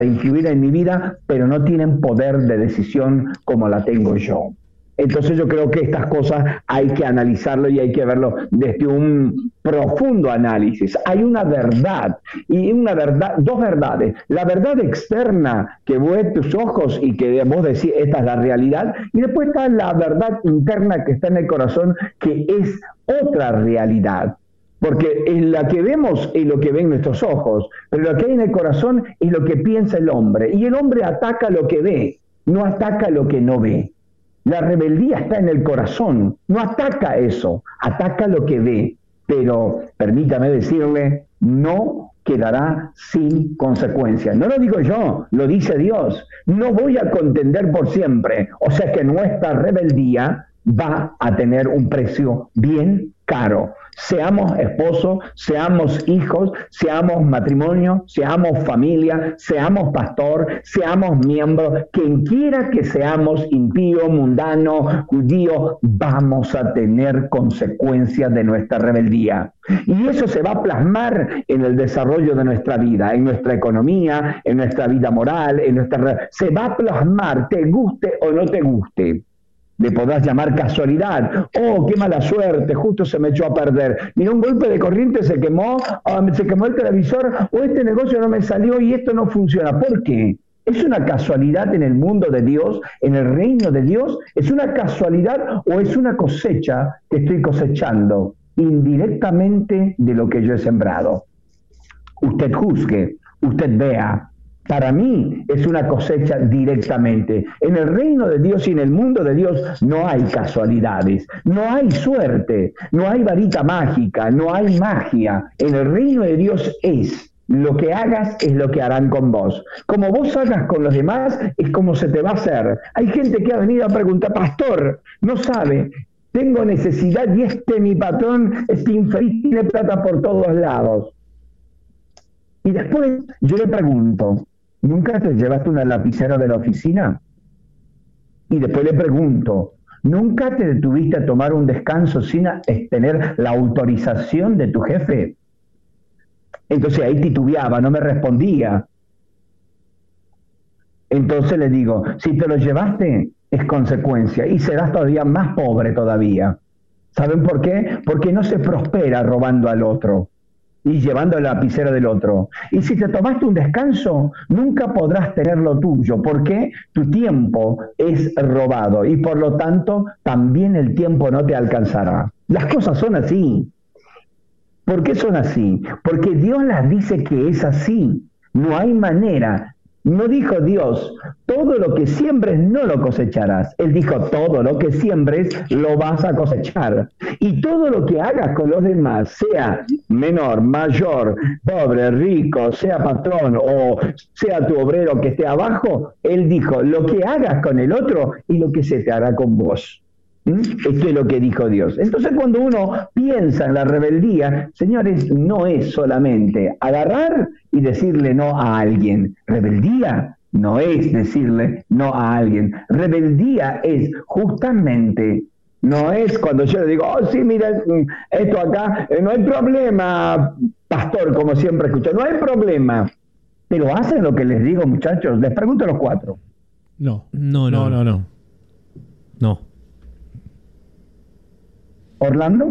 influir en mi vida, pero no tienen poder de decisión como la tengo yo. Entonces yo creo que estas cosas hay que analizarlo y hay que verlo desde un profundo análisis. Hay una verdad, y una verdad, dos verdades. La verdad externa que ve tus ojos y que vos decís, esta es la realidad, y después está la verdad interna que está en el corazón, que es otra realidad. Porque la que vemos es lo que ven nuestros ojos, pero lo que hay en el corazón es lo que piensa el hombre. Y el hombre ataca lo que ve, no ataca lo que no ve. La rebeldía está en el corazón, no ataca eso, ataca lo que ve. Pero permítame decirle, no quedará sin consecuencias. No lo digo yo, lo dice Dios. No voy a contender por siempre. O sea que nuestra rebeldía va a tener un precio bien caro. Seamos esposos, seamos hijos, seamos matrimonio, seamos familia, seamos pastor, seamos miembros, quien quiera que seamos, impío, mundano, judío, vamos a tener consecuencias de nuestra rebeldía. Y eso se va a plasmar en el desarrollo de nuestra vida, en nuestra economía, en nuestra vida moral, se va a plasmar, te guste o no te guste. Le podrás llamar casualidad. Oh, qué mala suerte, justo se me echó a perder. Mira, un golpe de corriente se quemó el televisor, o este negocio no me salió y esto no funciona. ¿Por qué? ¿Es una casualidad en el mundo de Dios, en el reino de Dios? ¿Es una casualidad o es una cosecha que estoy cosechando indirectamente de lo que yo he sembrado? Usted juzgue, usted vea. Para mí es una cosecha directamente. En el reino de Dios y en el mundo de Dios no hay casualidades, no hay suerte, no hay varita mágica, no hay magia. En el reino de Dios es lo que hagas es lo que harán con vos. Como vos hagas con los demás es como se te va a hacer. Hay gente que ha venido a preguntar, pastor, no sabe, tengo necesidad y mi patrón infeliz, tiene plata por todos lados. Y después yo le pregunto, ¿nunca te llevaste una lapicera de la oficina? Y después le pregunto, ¿nunca te detuviste a tomar un descanso sin tener la autorización de tu jefe? Entonces ahí titubeaba, no me respondía. Entonces le digo, si te lo llevaste, es consecuencia y serás todavía más pobre todavía. ¿Saben por qué? Porque no se prospera robando al otro y llevando la lapicera del otro. Y si te tomaste un descanso, nunca podrás tener lo tuyo, porque tu tiempo es robado y por lo tanto también el tiempo no te alcanzará. Las cosas son así. ¿Por qué son así? Porque Dios las dice que es así. No hay manera. No dijo Dios, todo lo que siembres no lo cosecharás. Él dijo, todo lo que siembres lo vas a cosechar. Y todo lo que hagas con los demás, sea menor, mayor, pobre, rico, sea patrón o sea tu obrero que esté abajo, Él dijo, lo que hagas con el otro y lo que se te hará con vos. Esto es lo que dijo Dios. Entonces cuando uno piensa en la rebeldía, señores, no es solamente agarrar y decirle no a alguien. Rebeldía no es decirle no a alguien. Rebeldía es justamente, no es cuando yo le digo, oh sí, mira, esto acá, no hay problema, pastor, como siempre escucho, no hay problema. Pero hacen lo que les digo, muchachos. Les pregunto a los cuatro. No. ¿Orlando?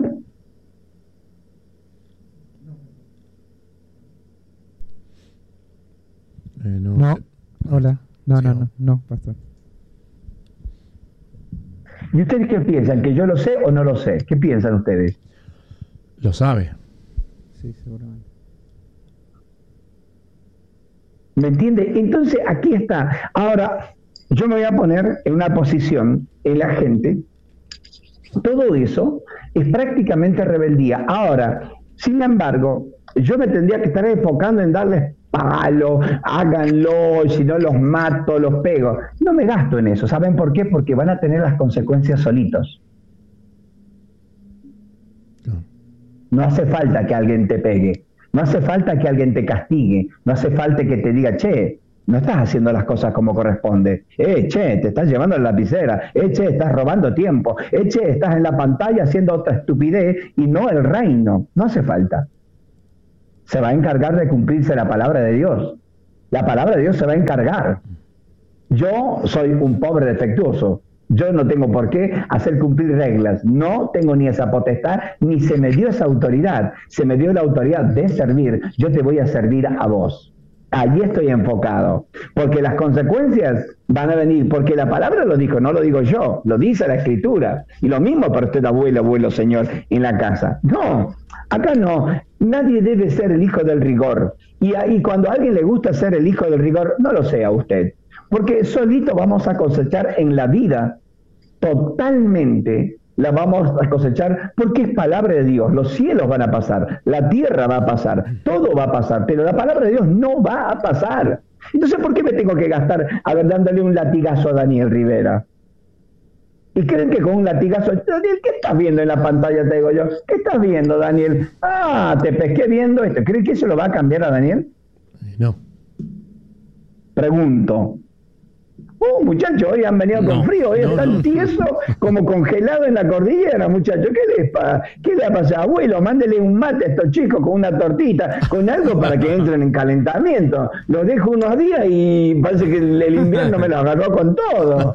No. Hola. No, pastor. ¿Y ustedes qué piensan? ¿Que yo lo sé o no lo sé? ¿Qué piensan ustedes? Lo sabe. Sí, seguramente. ¿Me entiende? Entonces, aquí está. Ahora, yo me voy a poner en una posición en la gente. Todo eso es prácticamente rebeldía. Ahora, sin embargo, yo me tendría que estar enfocando en darles palo, háganlo, si no los mato, los pego. No me gasto en eso. ¿Saben por qué? Porque van a tener las consecuencias solitos. No hace falta que alguien te pegue. No hace falta que alguien te castigue. No hace falta que te diga, che, no estás haciendo las cosas como corresponde. Che, te estás llevando la lapicera. Che, estás robando tiempo. Che, estás en la pantalla haciendo otra estupidez y no el reino. No hace falta. Se va a encargar de cumplirse la palabra de Dios. La palabra de Dios se va a encargar. Yo soy un pobre defectuoso. Yo no tengo por qué hacer cumplir reglas. No tengo ni esa potestad, ni se me dio esa autoridad. Se me dio la autoridad de servir. Yo te voy a servir a vos. Allí estoy enfocado. Porque las consecuencias van a venir. Porque la palabra lo dijo, no lo digo yo. Lo dice la Escritura. Y lo mismo para usted, abuelo, señor, en la casa. No, acá no. Nadie debe ser el hijo del rigor. Y cuando a alguien le gusta ser el hijo del rigor, no lo sea usted. Porque solito vamos a cosechar en la vida, totalmente la vamos a cosechar, porque es palabra de Dios. Los cielos van a pasar, la tierra va a pasar, todo va a pasar, pero la palabra de Dios no va a pasar. Entonces, ¿por qué me tengo que gastar dándole un latigazo a Daniel Rivera? ¿Y creen que con un latigazo? Daniel, ¿qué estás viendo en la pantalla? Te digo yo, ¿qué estás viendo, Daniel? Ah, te pesqué viendo esto. ¿Creen que eso lo va a cambiar a Daniel? No. Pregunto. Muchachos, hoy han venido con frío, hoy están tiesos, como congelados en la cordillera, muchachos. ¿Qué le ha pasado? Abuelo, mándele un mate a estos chicos con una tortita, con algo para que entren en calentamiento. Los dejo unos días y parece que el invierno me lo agarró con todo.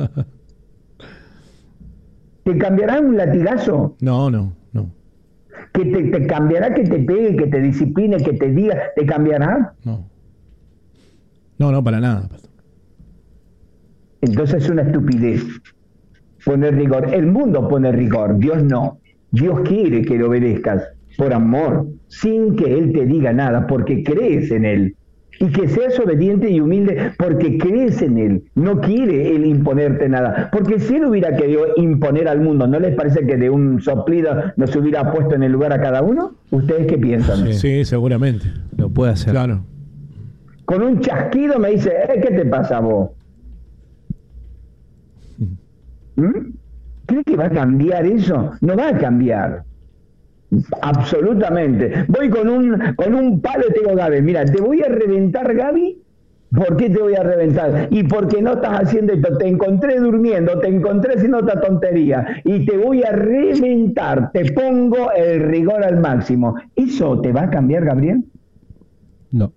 ¿Te cambiará un latigazo? No. ¿Que te cambiará, que te pegue, que te discipline, que te diga? ¿Te cambiará? No, para nada, pastor. Entonces es una estupidez poner rigor. El mundo pone rigor, Dios no. Dios quiere que le obedezcas por amor, sin que Él te diga nada, porque crees en Él. Y que seas obediente y humilde porque crees en Él. No quiere Él imponerte nada. Porque si Él hubiera querido imponer al mundo, ¿no les parece que de un soplido nos hubiera puesto en el lugar a cada uno? ¿Ustedes qué piensan? Sí, seguramente. Lo puede hacer. Claro. Con un chasquido me dice, ¿qué te pasa a vos? ¿Cree que va a cambiar eso? No va a cambiar. Absolutamente. Voy con un palo y te digo, Gaby, mira, te voy a reventar, Gaby. ¿Por qué te voy a reventar? Y porque no estás haciendo esto. Te encontré durmiendo, te encontré haciendo otra tontería. Y te voy a reventar. Te pongo el rigor al máximo. ¿Eso te va a cambiar, Gabriel? No.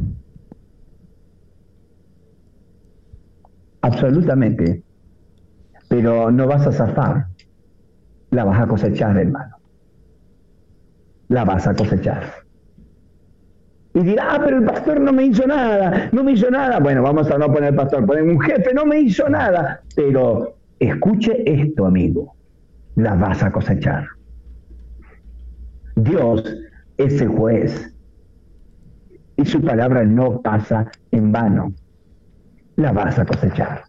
Absolutamente. Pero no vas a zafar. La vas a cosechar, hermano. La vas a cosechar. Y dirá, pero el pastor no me hizo nada. Bueno, vamos a no poner pastor, poner un jefe, no me hizo nada. Pero escuche esto, amigo. La vas a cosechar. Dios es el juez. Y su palabra no pasa en vano. La vas a cosechar.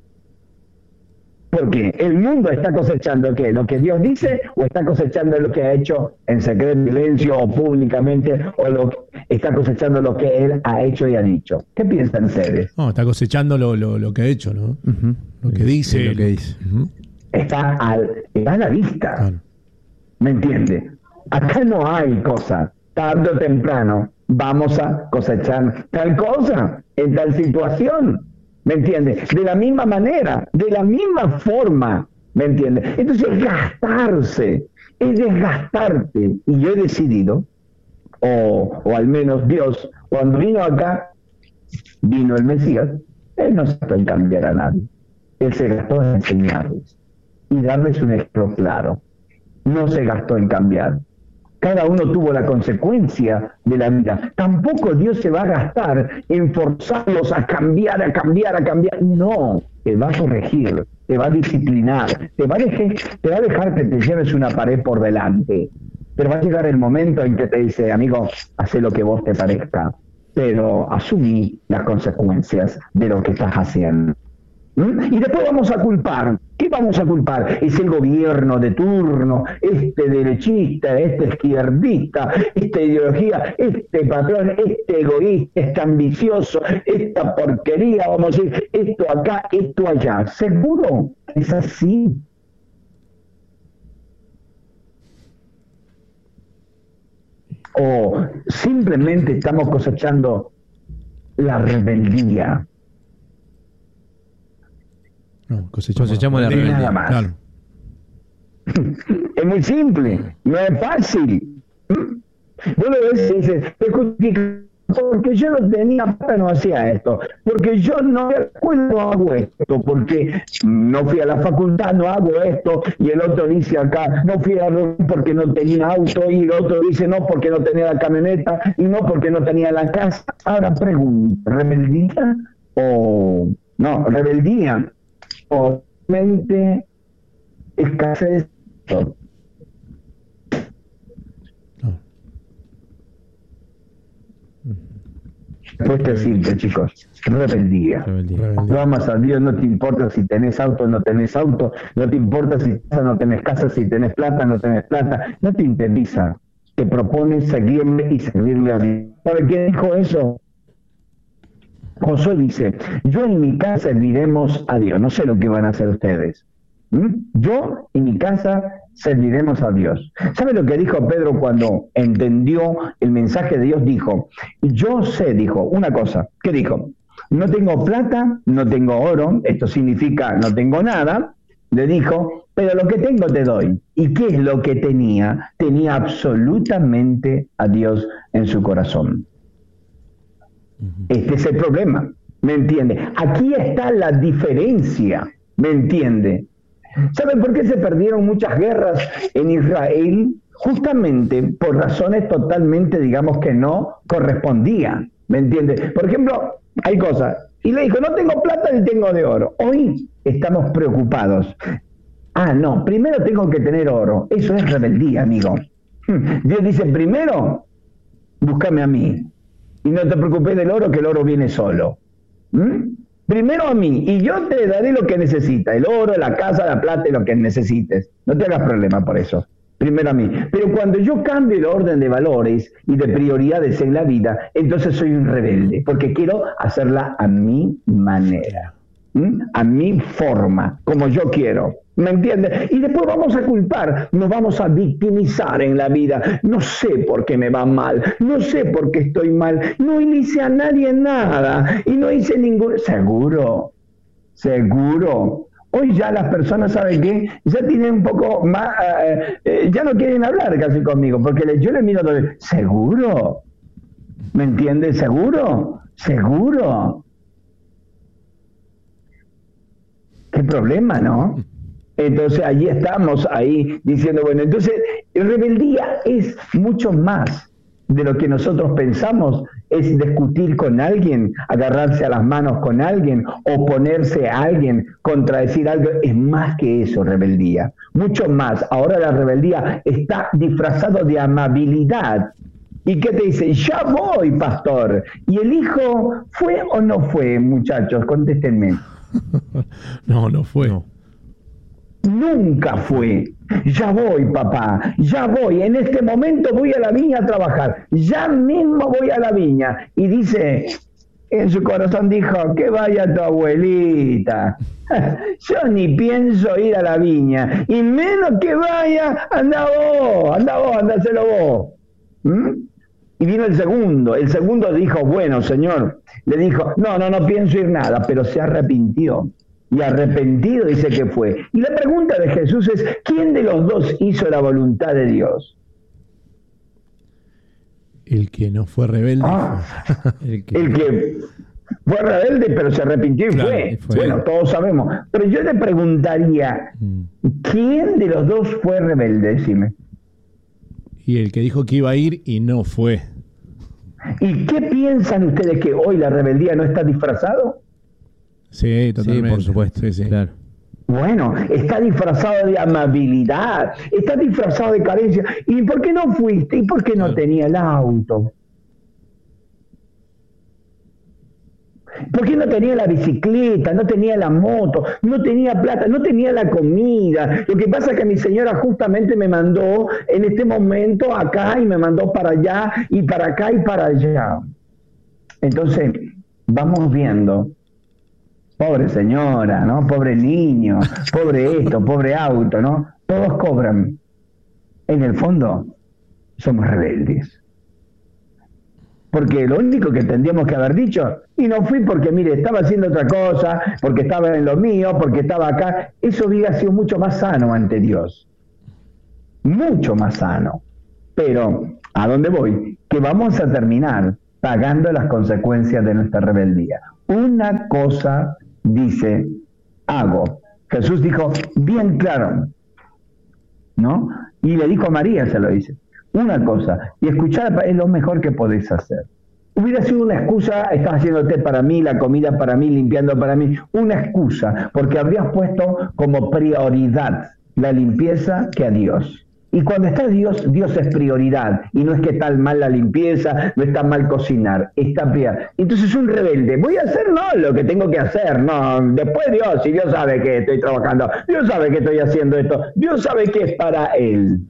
Porque el mundo está cosechando ¿qué? ¿Lo que Dios dice o está cosechando lo que ha hecho en secreto, en silencio o públicamente o está cosechando lo que Él ha hecho y ha dicho? ¿Qué piensan ustedes? No, está cosechando lo que ha hecho, ¿no? Lo que dice. Lo que dice. Está a la vista. Claro. ¿Me entiende? Acá no hay cosa. Tarde o temprano vamos a cosechar tal cosa en tal situación. ¿Me entiendes? De la misma manera, de la misma forma, ¿me entiendes? Entonces, gastarse, es desgastarte. Y yo he decidido, o al menos Dios, cuando vino acá, vino el Mesías, Él no se gastó en cambiar a nadie. Él se gastó en enseñarles y darles un ejemplo claro. No se gastó en cambiar. Cada uno tuvo la consecuencia de la vida. Tampoco Dios se va a gastar en forzarlos a cambiar. No, te va a corregir, te va a disciplinar, te va a dejar que te lleves una pared por delante. Pero va a llegar el momento en que te dice, amigo, haz lo que vos te parezca, pero asumí las consecuencias de lo que estás haciendo. Y después vamos a culpar. ¿Qué vamos a culpar? Es el gobierno de turno, este derechista, este izquierdista, esta ideología, este patrón, este egoísta, este ambicioso, esta porquería, vamos a decir, esto acá, esto allá. ¿Seguro? ¿Es así? ¿O simplemente estamos cosechando la rebeldía? No, cosechamos la rebeldía. Nada más. Claro. Es muy simple, no es fácil. Vos lo ves y dices, porque yo no tenía plata, no hacía esto, porque yo no me acuerdo, no hago esto, porque no fui a la facultad, no hago esto, y el otro dice acá, no fui a la reunión porque no tenía auto, y el otro dice no porque no tenía la camioneta, y no porque no tenía la casa. Ahora pregunto, ¿rebeldía o no? ¿Rebeldía o mente escasez? Respuesta es simple, chicos. Rebeldía. No amas a Dios, no te importa si tenés auto o no tenés auto, no te importa si no tenés casa, si tenés plata, no tenés plata, no te interesa. Te propones seguirme y servirle a Dios. ¿Sabe quién dijo eso? Josué dice, yo en mi casa serviremos a Dios. No sé lo que van a hacer ustedes. Yo y mi casa serviremos a Dios. ¿Sabe lo que dijo Pedro cuando entendió el mensaje de Dios? Dijo, yo sé, dijo, una cosa. ¿Qué dijo? No tengo plata, no tengo oro, esto significa no tengo nada, le dijo, pero lo que tengo te doy. ¿Y qué es lo que tenía? Tenía absolutamente a Dios en su corazón. Este es el problema, ¿me entiende? Aquí está la diferencia, ¿me entiende? ¿Saben por qué se perdieron muchas guerras en Israel? Justamente por razones totalmente, digamos, que no correspondían, ¿me entiende? Por ejemplo, hay cosas, y le dijo, no tengo plata ni tengo de oro. Hoy estamos preocupados. Ah, no, primero tengo que tener oro. Eso es rebeldía, amigo. Dios dice, primero, búscame a mí. Y no te preocupes del oro, que el oro viene solo. Primero a mí, y yo te daré lo que necesitas, el oro, la casa, la plata y lo que necesites. No te hagas problema por eso. Primero a mí. Pero cuando yo cambio el orden de valores y de prioridades en la vida, entonces soy un rebelde, porque quiero hacerla a mi manera, a mi forma, como yo quiero. ¿Me entiendes? Y después vamos a culpar, nos vamos a victimizar en la vida. No sé por qué me va mal, no sé por qué estoy mal, no le hice a nadie nada y no hice ningún... Seguro. Hoy ya las personas, ¿saben qué? Ya tienen un poco más, ya no quieren hablar casi conmigo, porque yo les miro todo. ¿Seguro? ¿Me entiendes? ¿Seguro? ¿Qué problema, no? Entonces allí estamos, ahí diciendo, bueno, entonces rebeldía es mucho más de lo que nosotros pensamos, es discutir con alguien, agarrarse a las manos con alguien, oponerse a alguien, contradecir algo, es más que eso, rebeldía, mucho más. Ahora la rebeldía está disfrazado de amabilidad. ¿Y qué te dice? Ya voy, pastor. ¿Y el hijo fue o no fue, muchachos? Contéstenme. No fue. No. Nunca fue. Ya voy, papá, ya voy. En este momento voy a la viña a trabajar. Ya mismo voy a la viña. Y dice, en su corazón dijo, que vaya tu abuelita. Yo ni pienso ir a la viña. Y menos que vaya, anda vos, andáselo vos. Y vino el segundo. El segundo dijo, bueno, señor. Le dijo, no pienso ir nada, pero se arrepintió. Y arrepentido dice que fue. Y la pregunta de Jesús es, ¿quién de los dos hizo la voluntad de Dios? El que no fue rebelde. El que fue rebelde, pero se arrepintió y fue. Bueno, todos sabemos. Pero yo le preguntaría, ¿quién de los dos fue rebelde? Decime. Y el que dijo que iba a ir y no fue. ¿Y qué piensan ustedes, que hoy la rebeldía no está disfrazado? Sí, totalmente. Sí, por supuesto. Sí, claro. Bueno, está disfrazado de amabilidad, está disfrazado de carencia. ¿Y por qué no fuiste? ¿Y por qué no tenía el auto? ¿Por qué no tenía la bicicleta? No tenía la moto, no tenía plata, no tenía la comida. Lo que pasa es que mi señora justamente me mandó en este momento acá y me mandó para allá y para acá y para allá. Entonces, vamos viendo. Pobre señora, ¿no? Pobre niño, pobre esto, pobre auto, ¿no? Todos cobran. En el fondo, somos rebeldes. Porque lo único que tendríamos que haber dicho, y no fui porque, mire, estaba haciendo otra cosa, porque estaba en lo mío, porque estaba acá, eso hubiera sido mucho más sano ante Dios. Mucho más sano. Pero, ¿a dónde voy? Que vamos a terminar pagando las consecuencias de nuestra rebeldía. Una cosa dice, hago. Jesús dijo bien claro, ¿no? Y le dijo a María, se lo dice, una cosa, y escuchar es lo mejor que podéis hacer. Hubiera sido una excusa, estás haciendo té para mí, la comida para mí, limpiando para mí, una excusa, porque habrías puesto como prioridad la limpieza que a Dios. Y cuando está Dios, Dios es prioridad. Y no es que está mal la limpieza, no está mal cocinar, está prioridad. Entonces un rebelde, voy a hacer lo que tengo que hacer, no, después Dios, si Dios sabe que estoy trabajando, Dios sabe que estoy haciendo esto, Dios sabe que es para Él.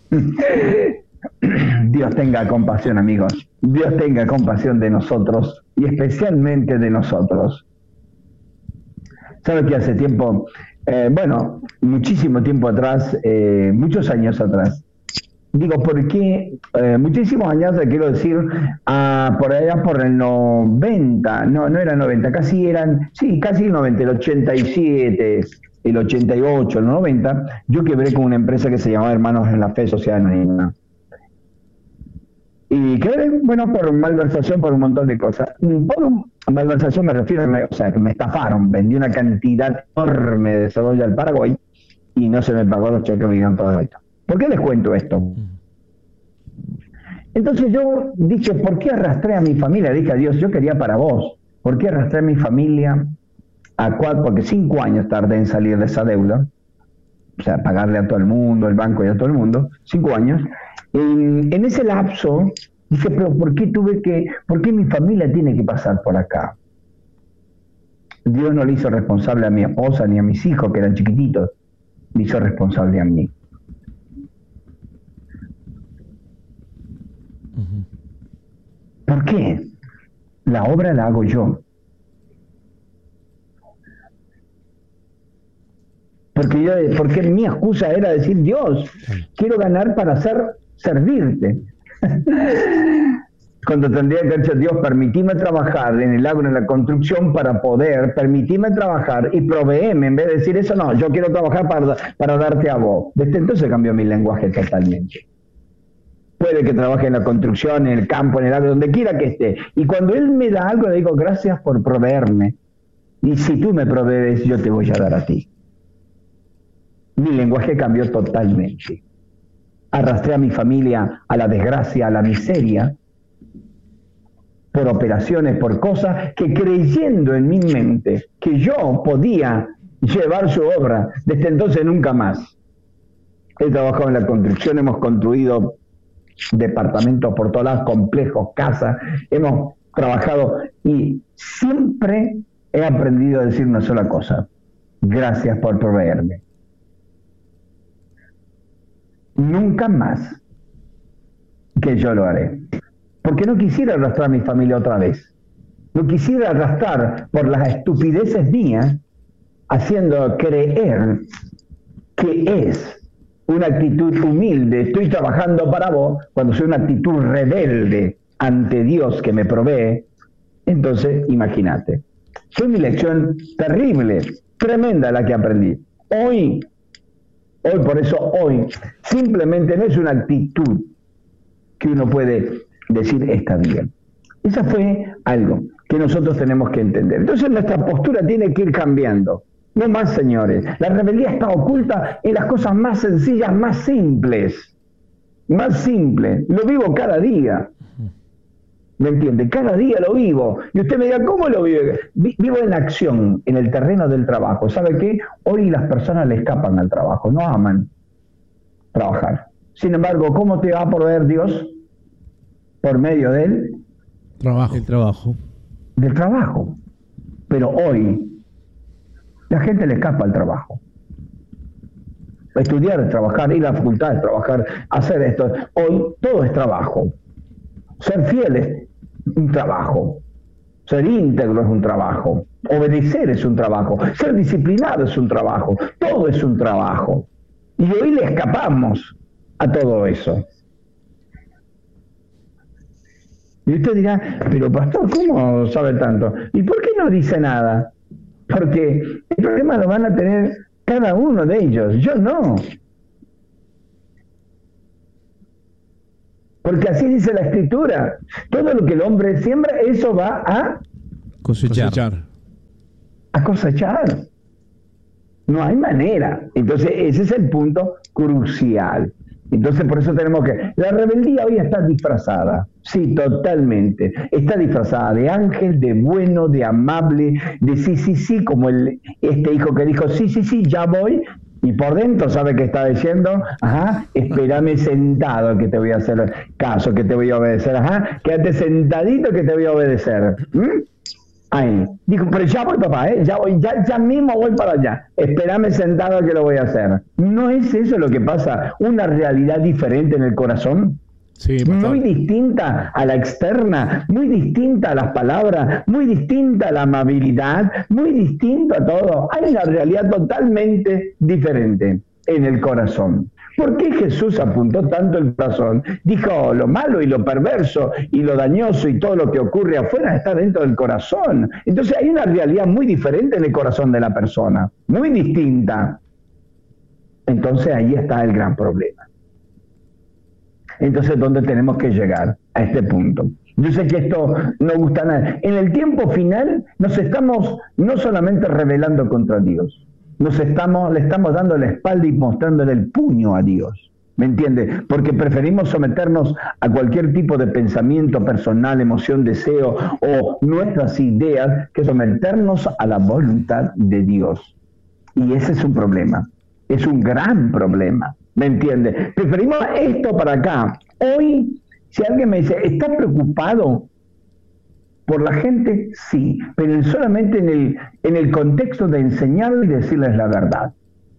Dios tenga compasión, amigos. Dios tenga compasión de nosotros y especialmente de nosotros. ¿Sabe que hace tiempo, muchísimo tiempo atrás, muchos años atrás, digo, ¿por qué? Muchísimos años, quiero decir, por allá por el 90, no era 90, casi el 90, el 87, el 88, el 90, yo quebré con una empresa que se llamaba Hermanos en la Fe Sociedad Anónima. Y quedé, por malversación, por un montón de cosas. Por malversación me refiero, que me estafaron. Vendí una cantidad enorme de cebolla al Paraguay y no se me pagó los cheques que me dieron todo esto. ¿Por qué les cuento esto? Entonces yo dije, ¿por qué arrastré a mi familia? Dije a Dios, yo quería para vos. ¿Por qué arrastré a mi familia porque 5 años tardé en salir de esa deuda? O sea, pagarle a todo el mundo, el banco y a todo el mundo. 5 años. En ese lapso, dije, pero ¿por qué mi familia tiene que pasar por acá? Dios no le hizo responsable a mi esposa ni a mis hijos, que eran chiquititos. Me hizo responsable a mí. ¿Por qué? La obra la hago yo. Porque mi excusa era decir, Dios, quiero ganar para servirte. Cuando tendría que haber dicho, Dios, permitime trabajar en el agro, en la construcción, para poder, permitime trabajar y proveeme, en vez de decir eso, no, yo quiero trabajar para darte a vos. Desde entonces cambió mi lenguaje totalmente. Puede que trabaje en la construcción, en el campo, en el agro, donde quiera que esté. Y cuando Él me da algo, le digo, gracias por proveerme. Y si tú me provees, yo te voy a dar a ti. Mi lenguaje cambió totalmente. Arrastré a mi familia a la desgracia, a la miseria, por operaciones, por cosas que creyendo en mi mente que yo podía llevar su obra, desde entonces nunca más. He trabajado en la construcción, hemos construido departamentos por todos lados, complejos, casas, hemos trabajado y siempre he aprendido a decir una sola cosa: gracias por proveerme. Nunca más que yo lo haré. Porque no quisiera arrastrar a mi familia otra vez. No quisiera arrastrar por las estupideces mías, haciendo creer que es una actitud humilde, estoy trabajando para vos, cuando soy una actitud rebelde ante Dios que me provee. Entonces, imagínate. Fue mi lección terrible, tremenda la que aprendí. Hoy, por eso hoy, simplemente no es una actitud que uno puede decir está bien. Esa fue algo que nosotros tenemos que entender. Entonces nuestra postura tiene que ir cambiando. No más, señores. La rebeldía está oculta en las cosas más sencillas, más simples. Más simples. Lo vivo cada día. ¿Me entiende? Cada día lo vivo. Y usted me dirá, ¿cómo lo vive? Vivo en acción, en el terreno del trabajo. ¿Sabe qué? Hoy las personas le escapan al trabajo, no aman trabajar. Sin embargo, ¿cómo te va a proveer Dios? Por medio del trabajo. Del trabajo. Pero hoy la gente le escapa al trabajo. Estudiar es trabajar, ir a la facultad es trabajar, hacer esto. Hoy todo es trabajo. Ser fiel es un trabajo. Ser íntegro es un trabajo. Obedecer es un trabajo. Ser disciplinado es un trabajo. Todo es un trabajo. Y hoy le escapamos a todo eso. Y usted dirá, pero pastor, ¿cómo sabe tanto? ¿Y por qué no dice nada? Porque el problema lo van a tener cada uno de ellos, yo no. porque así dice la Escritura. Todo lo que el hombre siembra, eso va a cosechar. A cosechar. No hay manera. Entonces, ese es el punto crucial. Entonces, por eso tenemos que... La rebeldía hoy está disfrazada. Sí, totalmente. Está disfrazada de ángel, de bueno, de amable, de sí, como este hijo que dijo, sí, ya voy. Y por dentro sabe que está diciendo, espérame sentado que te voy a hacer caso, que te voy a obedecer. Quédate sentadito que te voy a obedecer. Ahí. Dijo, pero ya voy, papá, ya voy, ya mismo voy para allá. Espérame sentado que lo voy a hacer. ¿No es eso lo que pasa? ¿Una realidad diferente en el corazón? Sí, muy distinta a la externa, muy distinta a las palabras, muy distinta a la amabilidad, muy distinto a todo. Hay una realidad totalmente diferente en el corazón. ¿Por qué Jesús apuntó tanto el corazón? Dijo, lo malo y lo perverso y lo dañoso y todo lo que ocurre afuera está dentro del corazón. Entonces hay una realidad muy diferente en el corazón de la persona, muy distinta. Entonces ahí está el gran problema. Entonces, ¿dónde tenemos que llegar? A este punto. Yo sé que esto no gusta a nadie. En el tiempo final nos estamos no solamente rebelando contra Dios, le estamos dando la espalda y mostrándole el puño a Dios. ¿Me entiende? Porque preferimos someternos a cualquier tipo de pensamiento personal, emoción, deseo o nuestras ideas que someternos a la voluntad de Dios. Y ese es un problema. Es un gran problema. ¿Me entiende? Preferimos esto para acá. Hoy, si alguien me dice, ¿estás preocupado por la gente? Sí, pero solamente en el contexto de enseñarles y decirles la verdad.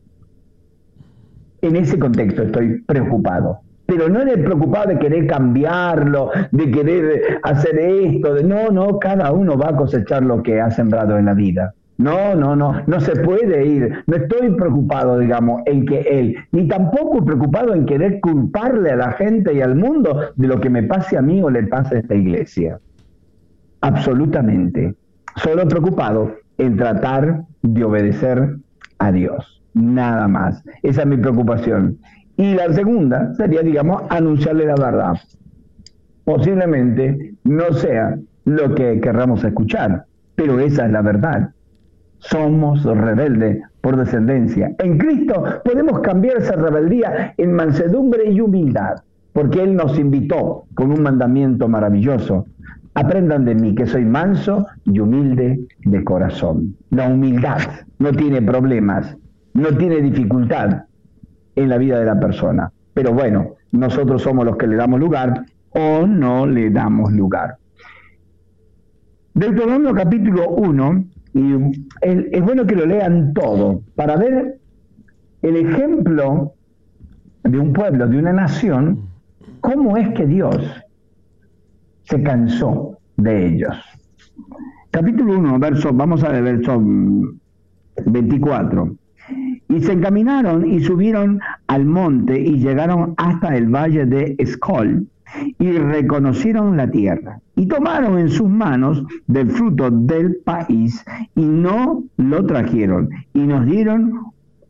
En ese contexto estoy preocupado. Pero no en el preocupado de querer cambiarlo, de querer hacer esto. No, cada uno va a cosechar lo que ha sembrado en la vida. No se puede ir. No estoy preocupado, digamos, en que él, ni tampoco preocupado en querer culparle a la gente y al mundo de lo que me pase a mí o le pase a esta iglesia. Absolutamente. Solo preocupado en tratar de obedecer a Dios. Nada más. Esa es mi preocupación. Y la segunda sería, digamos, anunciarle la verdad. Posiblemente no sea lo que querramos escuchar, pero esa es la verdad. Somos rebeldes por descendencia. En Cristo podemos cambiar esa rebeldía en mansedumbre y humildad, porque Él nos invitó con un mandamiento maravilloso. Aprendan de mí que soy manso y humilde de corazón. La humildad no tiene problemas, no tiene dificultad en la vida de la persona. Pero bueno, nosotros somos los que le damos lugar o no le damos lugar. Deuteronomio capítulo 1, y es bueno que lo lean todo, para ver el ejemplo de un pueblo, de una nación, cómo es que Dios se cansó de ellos. Capítulo 1, vamos a ver verso 24. Y se encaminaron y subieron al monte y llegaron hasta el valle de Escol y reconocieron la tierra. Y tomaron en sus manos del fruto del país y no lo trajeron. Y nos dieron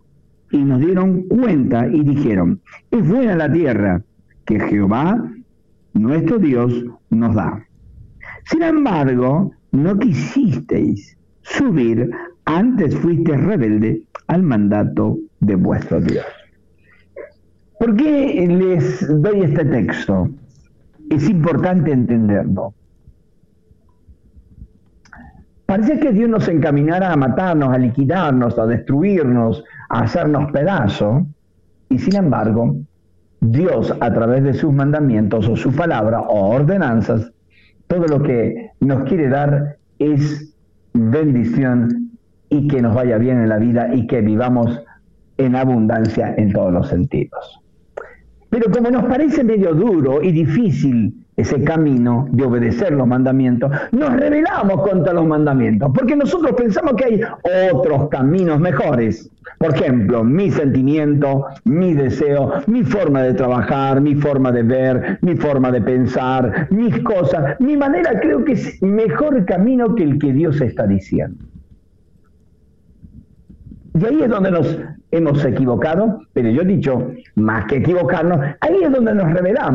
cuenta y dijeron, es buena la tierra que Jehová, nuestro Dios, nos da. Sin embargo, no quisisteis subir, antes fuisteis rebelde al mandato de vuestro Dios. ¿Por qué les doy este texto? Es importante entenderlo. Parece que Dios nos encaminara a matarnos, a liquidarnos, a destruirnos, a hacernos pedazos, y sin embargo, Dios, a través de sus mandamientos o su palabra o ordenanzas, todo lo que nos quiere dar es bendición y que nos vaya bien en la vida y que vivamos en abundancia en todos los sentidos. Pero como nos parece medio duro y difícil ese camino de obedecer los mandamientos, nos rebelamos contra los mandamientos, porque nosotros pensamos que hay otros caminos mejores. Por ejemplo, mi sentimiento, mi deseo, mi forma de trabajar, mi forma de ver, mi forma de pensar, mis cosas, mi manera creo que es mejor camino que el que Dios está diciendo. Y ahí es donde nos hemos equivocado, pero yo he dicho, más que equivocarnos, ahí es donde nos rebelamos.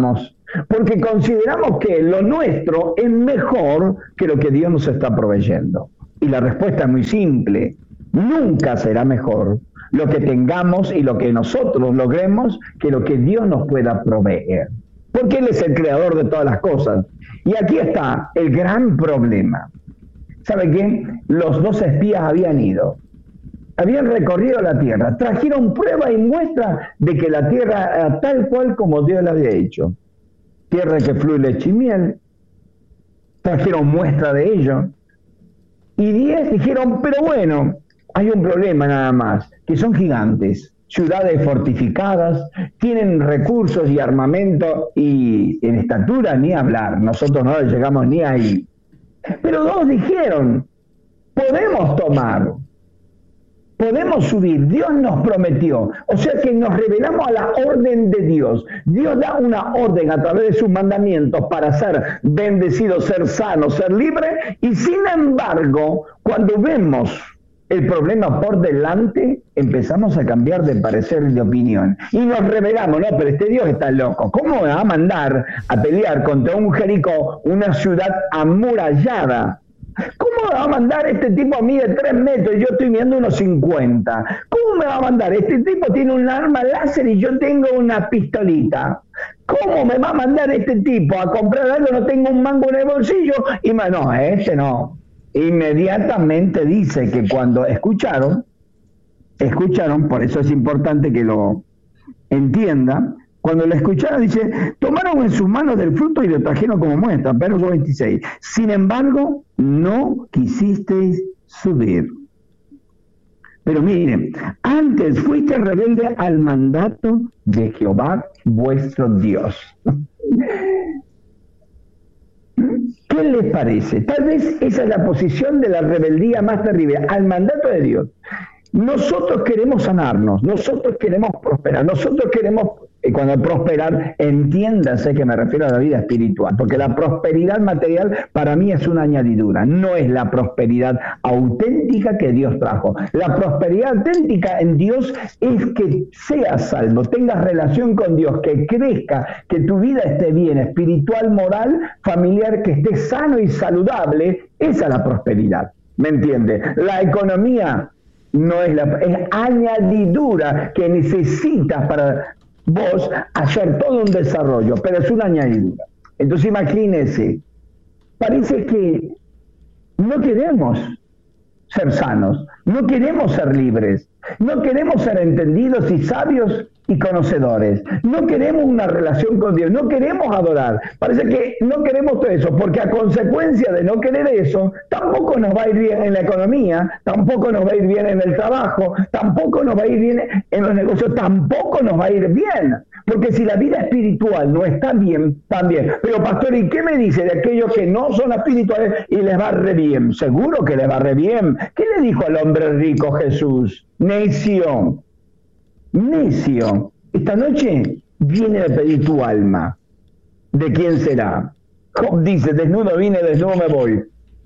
porque consideramos que lo nuestro es mejor que lo que Dios nos está proveyendo. Y la respuesta es muy simple: nunca será mejor lo que tengamos y lo que nosotros logremos que lo que Dios nos pueda proveer, porque Él es el creador de todas las cosas. Y aquí está el gran problema. ¿Sabe qué? Los 2 espías habían ido, habían recorrido la tierra, trajeron prueba y muestra de que la tierra era tal cual como Dios la había hecho. Tierra que fluye leche y miel, trajeron muestra de ello. Y 10 dijeron, pero bueno, hay un problema nada más, que son gigantes, ciudades fortificadas, tienen recursos y armamento, y en estatura ni hablar, nosotros no llegamos ni ahí. Pero 2 dijeron, podemos tomar, podemos subir, Dios nos prometió. O sea que nos revelamos a la orden de Dios. Dios da una orden a través de sus mandamientos para ser bendecido, ser sano, ser libre, y sin embargo, cuando vemos el problema por delante, empezamos a cambiar de parecer y de opinión. Y nos revelamos, no, pero este Dios está loco. ¿Cómo me va a mandar a pelear contra un Jericó, una ciudad amurallada? ¿Cómo me va a mandar este tipo a mí de 3 metros y yo estoy midiendo unos 50? ¿Cómo me va a mandar? Este tipo tiene un arma láser y yo tengo una pistolita. ¿Cómo me va a mandar este tipo a comprar algo? No tengo un mango en el bolsillo. Y no, este no. Inmediatamente dice que cuando escucharon, por eso es importante que lo entienda, cuando lo escucharon dice, tomaron en sus manos del fruto y lo trajeron como muestra, verso 26. Sin embargo, no quisisteis subir. Pero miren, antes fuiste rebelde al mandato de Jehová vuestro Dios. ¿Qué les parece? Tal vez esa es la posición de la rebeldía más terrible, al mandato de Dios. Nosotros queremos sanarnos, nosotros queremos prosperar, nosotros queremos, cuando prosperar, entiéndase que me refiero a la vida espiritual, porque la prosperidad material para mí es una añadidura, no es la prosperidad auténtica que Dios trajo. La prosperidad auténtica en Dios es que seas salvo, tengas relación con Dios, que crezca, que tu vida esté bien, espiritual, moral, familiar, que esté sano y saludable. Esa es la prosperidad, ¿me entiende? La economía no es es añadidura que necesitas para vos hacer todo un desarrollo, pero es una añadidura. Entonces imagínense, parece que no queremos ser sanos, no queremos ser libres, no queremos ser entendidos y sabios y conocedores, no queremos una relación con Dios, no queremos adorar. Parece que no queremos todo eso, porque a consecuencia de no querer eso, tampoco nos va a ir bien en la economía, tampoco nos va a ir bien en el trabajo, tampoco nos va a ir bien en los negocios, tampoco nos va a ir bien. Porque si la vida espiritual no está bien, también. Pero pastor, ¿y qué me dice de aquellos que no son espirituales y les va re bien? Seguro que les va re bien. ¿Qué le dijo al hombre rico Jesús? Necio. Necio. Esta noche viene a pedir tu alma. ¿De quién será? Job dice, desnudo vine, desnudo me voy.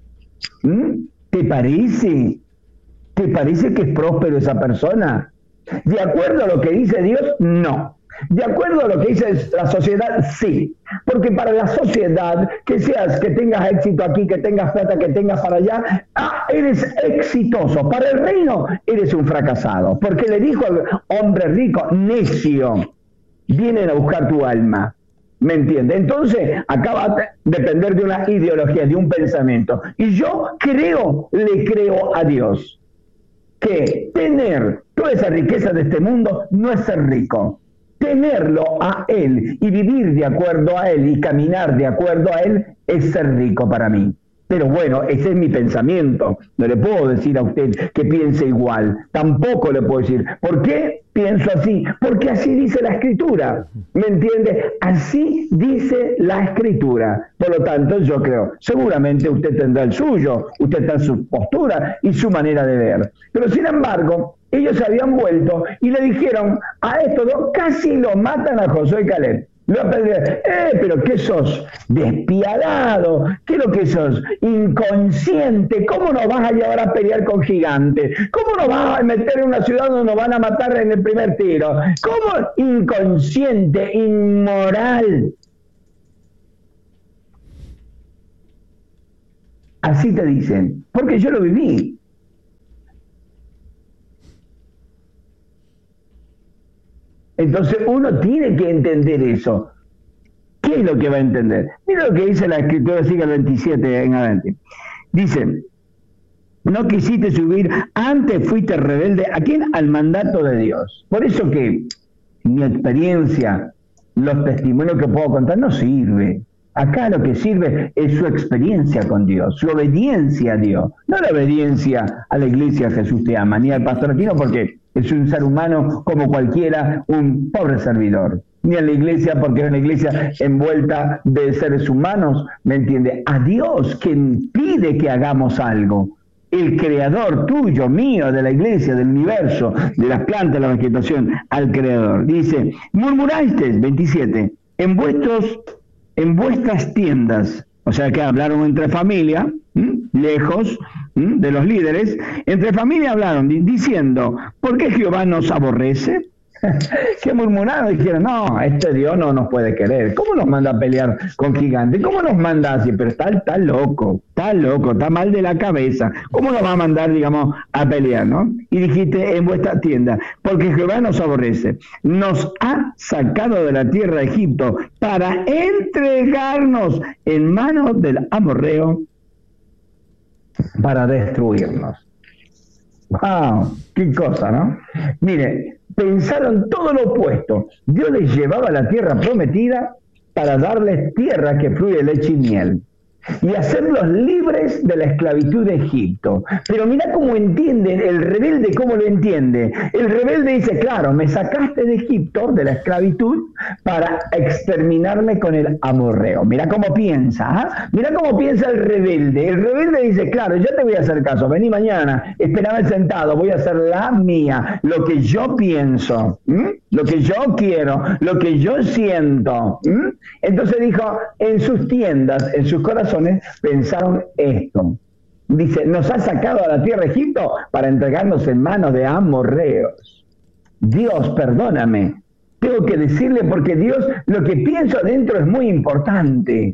¿Te parece? ¿Te parece que es próspero esa persona? ¿De acuerdo a lo que dice Dios? No. De acuerdo a lo que dice la sociedad, sí. Porque para la sociedad, que tengas éxito aquí, que tengas plata, que tengas para allá, eres exitoso. Para el reino, eres un fracasado. Porque le dijo al hombre rico, necio, vienen a buscar tu alma. ¿Me entiende? Entonces, acá va a depender de una ideología, de un pensamiento. Y yo le creo a Dios que tener toda esa riqueza de este mundo no es ser rico. Tenerlo a Él y vivir de acuerdo a Él y caminar de acuerdo a Él es ser rico para mí. Pero bueno, ese es mi pensamiento. No le puedo decir a usted que piense igual. Tampoco le puedo decir. ¿Por qué pienso así? Porque así dice la Escritura. ¿Me entiende? Así dice la Escritura. Por lo tanto, yo creo, seguramente usted tendrá el suyo, usted tendrá su postura y su manera de ver. Pero sin embargo, ellos se habían vuelto y le dijeron a estos dos, casi lo matan a Josué y Caleb. Lo apedrearon. Pero ¿qué sos? Despiadado. ¿Qué es lo que sos? Inconsciente. ¿Cómo nos vas a llevar a pelear con gigantes? ¿Cómo nos vas a meter en una ciudad donde nos van a matar en el primer tiro? ¿Cómo? Inconsciente, inmoral. Así te dicen, porque yo lo viví. Entonces uno tiene que entender eso. ¿Qué es lo que va a entender? Mira lo que dice la Escritura, sigue el 27 en adelante. Dice, no quisiste subir, antes fuiste rebelde. ¿A quién? Al mandato de Dios. Por eso que mi experiencia, los testimonios que puedo contar no sirve. Acá lo que sirve es su experiencia con Dios, su obediencia a Dios. No la obediencia a la iglesia Jesús te ama, ni al pastor Aquino porque es un ser humano como cualquiera, un pobre servidor. Ni a la iglesia porque es una iglesia envuelta de seres humanos, ¿me entiende? A Dios quien pide que hagamos algo. El creador tuyo, mío, de la iglesia, del universo, de las plantas, de la vegetación, al creador. Dice, murmurasteis, 27, en vuestras tiendas, o sea que hablaron entre familia, lejos de los líderes, entre familia hablaron diciendo, ¿por qué Jehová nos aborrece? Que murmuraron y dijeron, no, este Dios no nos puede querer. ¿Cómo nos manda a pelear con gigantes? ¿Cómo nos manda así? Pero está loco, está mal de la cabeza. ¿Cómo nos va a mandar, digamos, a pelear, no? Y dijiste en vuestra tienda, porque Jehová nos aborrece. Nos ha sacado de la tierra de Egipto para entregarnos en manos del amorreo para destruirnos. ¡Wow! ¡Qué cosa!, ¿no? Mire, pensaron todo lo opuesto. Dios les llevaba a la tierra prometida para darles tierra que fluye leche y miel y hacerlos libres de la esclavitud de Egipto. Pero mira cómo entienden, el rebelde cómo lo entiende. El rebelde dice, claro, me sacaste de Egipto, de la esclavitud, para exterminarme con el amorreo. Mira cómo piensa, ¿eh? Mira cómo piensa el rebelde. El rebelde dice, claro, yo te voy a hacer caso, vení mañana, espérame sentado, voy a hacer la mía, lo que yo pienso, lo que yo quiero, lo que yo siento. Entonces dijo, en sus tiendas, en sus corazones, pensaron esto. Dice, nos ha sacado a la tierra de Egipto para entregarnos en manos de amorreos. Dios, perdóname. Tengo que decirle porque Dios, lo que pienso adentro es muy importante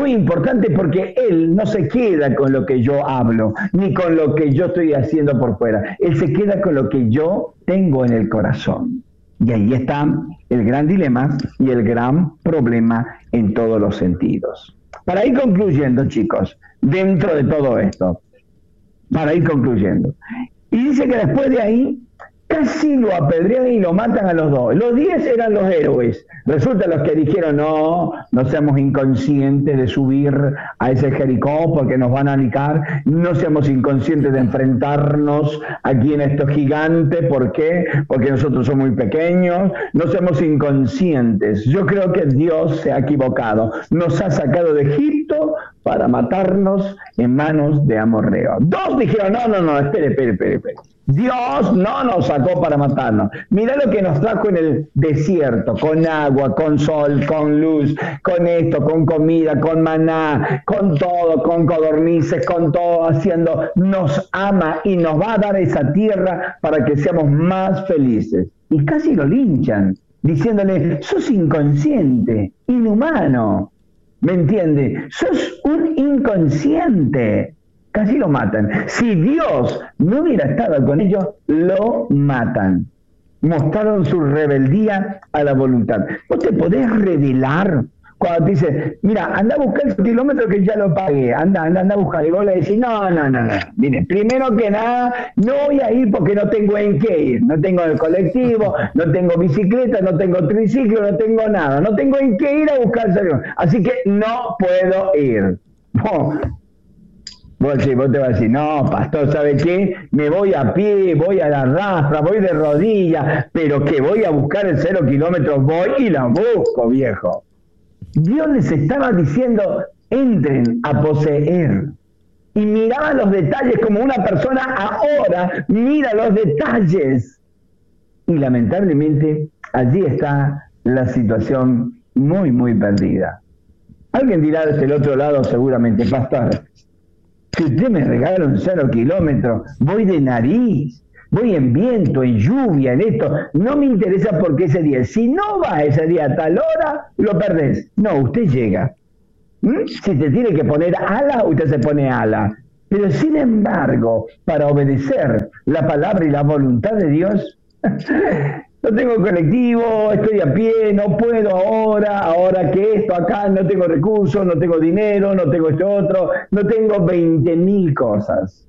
porque Él no se queda con lo que yo hablo, ni con lo que yo estoy haciendo por fuera. Él se queda con lo que yo tengo en el corazón. Y ahí está el gran dilema y el gran problema en todos los sentidos. Para ir concluyendo, chicos, dentro de todo esto, para ir concluyendo. Y dice que después de ahí, casi lo apedrean y lo matan a los dos. Los 10 eran los héroes. Resulta los que dijeron, no seamos inconscientes de subir a ese Jericó porque nos van a aniquilar. No seamos inconscientes de enfrentarnos aquí en estos gigantes. ¿Por qué? Porque nosotros somos muy pequeños. No seamos inconscientes. Yo creo que Dios se ha equivocado. Nos ha sacado de Egipto para matarnos en manos de amorreo. Dos dijeron, no, espere. Dios no nos sacó para matarnos. Mirá lo que nos trajo en el desierto, con agua, con sol, con luz, con esto, con comida, con maná, con todo, con codornices, con todo haciendo. Nos ama y nos va a dar esa tierra para que seamos más felices. Y casi lo linchan, diciéndole, sos inconsciente, inhumano. ¿Me entiende? Sos un inconsciente. Casi lo matan. Si Dios no hubiera estado con ellos, lo matan. Mostraron su rebeldía a la voluntad. ¿Vos te podés revelar cuando te dice, mira, anda a buscar el kilómetro que ya lo pagué, anda a buscar? Y vos le decís, no. Mire, primero que nada, no voy a ir porque no tengo en qué ir. No tengo el colectivo, no tengo bicicleta, no tengo triciclo, no tengo nada. No tengo en qué ir a buscar el kilómetro. Así que no puedo ir. Vos te vas a decir, no, pastor, ¿sabe qué? Me voy a pie, voy a la rastra, voy de rodillas, pero que voy a buscar el 0 kilómetros, voy y la busco, viejo. Dios les estaba diciendo, entren a poseer. Y miraban los detalles como una persona ahora mira los detalles. Y lamentablemente allí está la situación muy perdida. Alguien dirá desde el otro lado seguramente, pastor, si usted me regala un 0 kilómetro, voy de nariz, voy en viento, en lluvia, en esto, no me interesa porque ese día, si no va ese día a tal hora, lo perdés. No, usted llega. Si te tiene que poner ala, usted se pone ala. Pero sin embargo, para obedecer la palabra y la voluntad de Dios, no tengo colectivo, estoy a pie, no puedo ahora que esto, acá, no tengo recursos, no tengo dinero, no tengo esto otro, no tengo 20.000 cosas.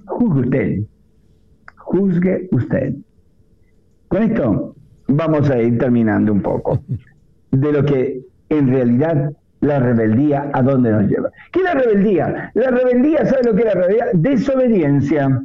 Juzgue usted. Con esto vamos a ir terminando un poco de lo que en realidad la rebeldía, ¿a dónde nos lleva? ¿Qué es la rebeldía? La rebeldía, ¿sabe lo que es la rebeldía? Desobediencia.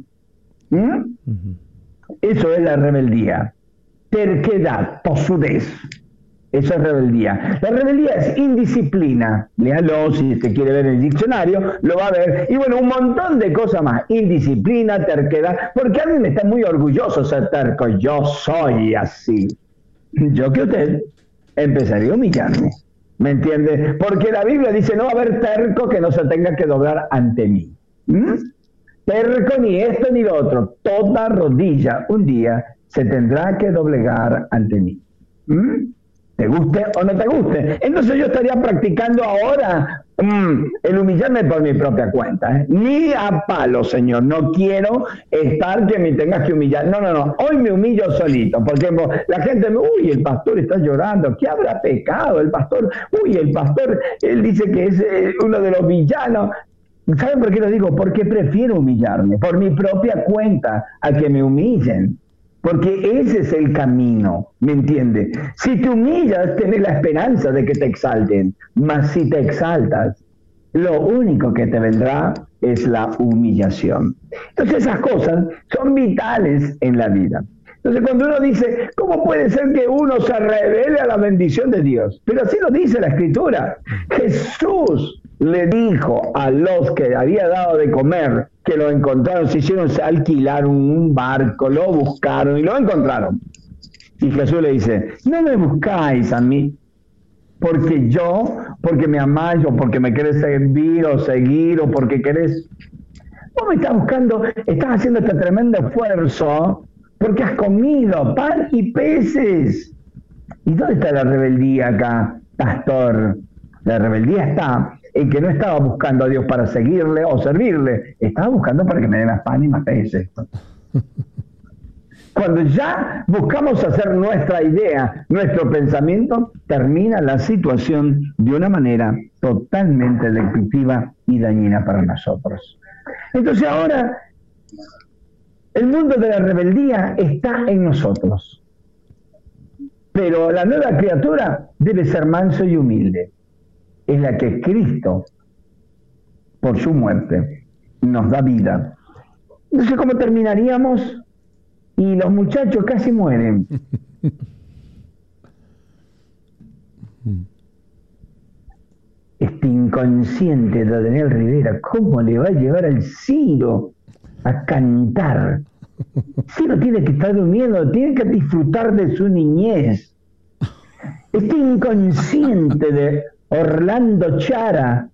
Eso es la rebeldía. Terquedad, tosudez. Eso es rebeldía. La rebeldía es indisciplina. Léalo, si usted quiere ver en el diccionario, lo va a ver. Y bueno, un montón de cosas más. Indisciplina, terquedad. Porque alguien está muy orgulloso de ser terco. Yo soy así. Yo que usted empezaría a humillarme. ¿Me entiende? Porque la Biblia dice, no va a haber terco que no se tenga que doblar ante mí. Terco ni esto ni lo otro. Toda rodilla un día se tendrá que doblegar ante mí. ¿Te guste o no te guste? Entonces yo estaría practicando ahora el humillarme por mi propia cuenta. Ni a palo, Señor. No quiero estar que me tengas que humillar. No. Hoy me humillo solito. Porque la gente me... Uy, el pastor está llorando. ¿Qué habrá pecado el pastor? Uy, el pastor, él dice que es uno de los villanos. ¿Saben por qué lo digo? Porque prefiero humillarme por mi propia cuenta a que me humillen. Porque ese es el camino, ¿me entiende? Si te humillas, tenés la esperanza de que te exalten. Mas si te exaltas, lo único que te vendrá es la humillación. Entonces esas cosas son vitales en la vida. Entonces cuando uno dice, ¿cómo puede ser que uno se revele a la bendición de Dios? Pero así lo dice la Escritura. Jesús le dijo a los que había dado de comer, que lo encontraron, se hicieron alquilar un barco, lo buscaron y lo encontraron. Y Jesús le dice, no me buscáis a mí, porque me amáis, o porque me querés servir o seguir, o porque querés... Vos me estás buscando, estás haciendo este tremendo esfuerzo, porque has comido pan y peces. ¿Y dónde está la rebeldía acá, pastor? La rebeldía está en que no estaba buscando a Dios para seguirle o servirle, estaba buscando para que me dé más pan y más peces. Cuando ya buscamos hacer nuestra idea, nuestro pensamiento, termina la situación de una manera totalmente destructiva y dañina para nosotros. Entonces ahora, el mundo de la rebeldía está en nosotros. Pero la nueva criatura debe ser manso y humilde. Es la que Cristo, por su muerte, nos da vida. Entonces, ¿cómo terminaríamos? Y los muchachos casi mueren. Este inconsciente de Daniel Rivera, ¿cómo le va a llevar al Ciro a cantar? Ciro tiene que estar durmiendo, tiene que disfrutar de su niñez. Este inconsciente de Orlando Chara,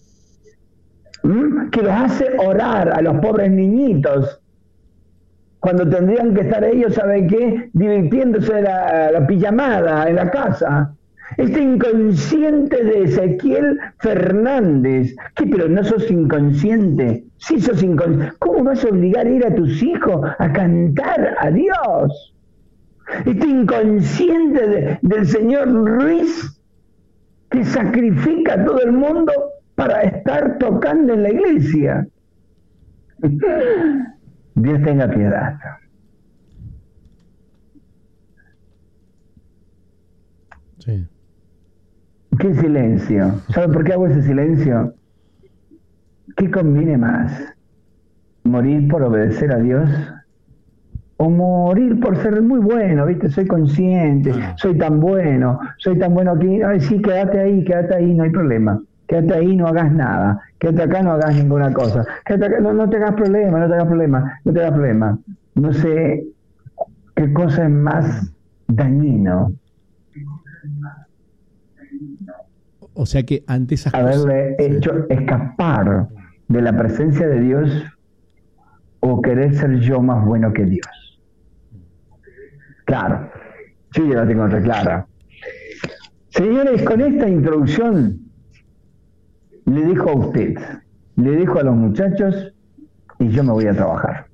que los hace orar a los pobres niñitos, cuando tendrían que estar ellos, ¿saben qué? Divirtiéndose de la pijamada en la casa. Este inconsciente de Ezequiel Fernández. ¿Qué? Pero no sos inconsciente. Sí sos inconsciente. ¿Cómo vas a obligar a ir a tus hijos a cantar a Dios? Este inconsciente del señor Ruiz, que sacrifica a todo el mundo para estar tocando en la iglesia. Dios tenga piedad. Sí. ¿Qué silencio? ¿Sabe por qué hago ese silencio? ¿Qué conviene más? ¿Morir por obedecer a Dios? ¿O morir por ser muy bueno? ¿Viste? Soy consciente, soy tan bueno aquí. Ay, sí, quédate ahí, no hay problema. Quédate ahí, no hagas nada. Quédate acá, no hagas ninguna cosa. Quédate acá, no te hagas problema. No sé qué cosa es más dañino. O sea que ante esas haberle hecho escapar de la presencia de Dios o querer ser yo más bueno que Dios. Claro, yo ya la tengo reclara. Señores, con esta introducción le dejo a usted, le dejo a los muchachos y yo me voy a trabajar.